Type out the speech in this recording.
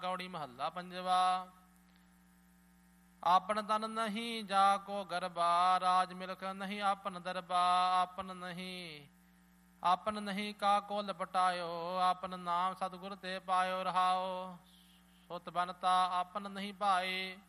ਗੌੜੀ ਮਹੱਲਾ ਪੰਜਵਾ। ਆਪਨ ਤਨ ਨਹੀਂ ਜਾ ਕੋ ਗਰਬਾ, ਰਾਜ ਮਿਲਖ ਨਹੀਂ ਆਪਨ ਦਰਬਾ। ਆਪਨ ਨਹੀਂ ਆਪਨ ਨਹੀਂ ਕਾ ਕੋ ਲਪਟਾਇਓ, ਆਪਨ ਨਾਮ ਸਤਿਗੁਰ ਤੇ ਪਾਇਓ ਰਹਾਓ। ਸੁਤ ਬਨਤਾ ਆਪਨ ਨਹੀਂ ਭਾਏ,